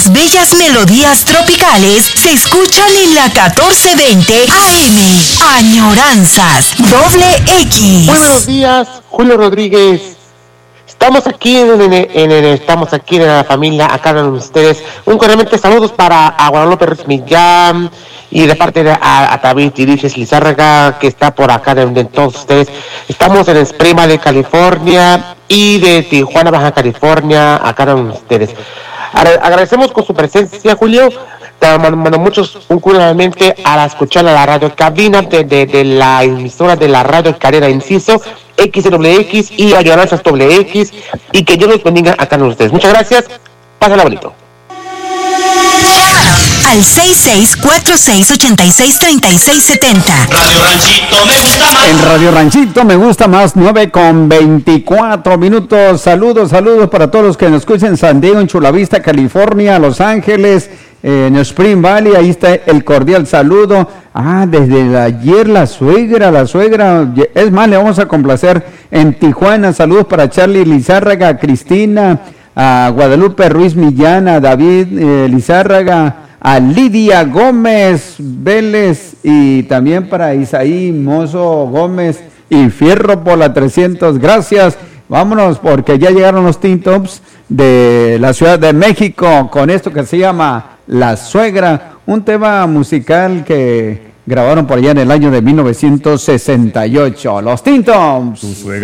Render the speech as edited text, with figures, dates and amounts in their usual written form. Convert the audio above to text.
las bellas melodías tropicales se escuchan en la 1420 AM. Añoranzas, doble X. Muy buenos días, Julio Rodríguez. Estamos aquí estamos aquí en la familia, acá con ustedes. Un cordialmente saludos para Guadalupe Ruiz Millán y de parte de a David Iriches Lizárraga, que está por acá de todos ustedes. Estamos en Esprima de California y de Tijuana, Baja California, acá con ustedes. Agradecemos con su presencia, Julio. Te mando un nuevamente a escuchar a la radio cabina de la emisora de la radio Carrera Inciso XWX y Añoranzas WX, y que Dios los bendiga a todos ustedes. Muchas gracias, pásenla bonito. Al 6646863670. Radio Ranchito me gusta más. En Radio Ranchito me gusta más, 9:24. Saludos para todos los que nos escuchan en San Diego, en Chula Vista, California, Los Ángeles, en Spring Valley. Ahí está el cordial saludo. Desde ayer la suegra, es más, le vamos a complacer en Tijuana. Saludos para Charlie Lizárraga, a Cristina, a Guadalupe Ruiz Millán, a David Lizárraga, a Lidia Gómez Vélez, y también para Isaí Mozo Gómez y Fierro por la 300. Gracias. Vámonos porque ya llegaron los Teen Tops de la Ciudad de México con esto que se llama La Suegra, un tema musical que grabaron por allá en el año de 1968. Los Teen Tops.